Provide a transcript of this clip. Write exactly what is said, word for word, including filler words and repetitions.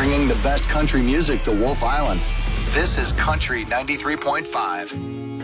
bringing the best country music to Wolf Island. This is Country ninety-three point five.